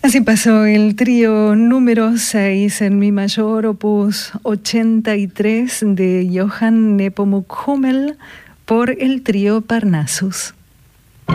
Así pasó el trío número 6 en mi mayor, opus 83 de Johann Nepomuk Hummel por el trío Parnassus.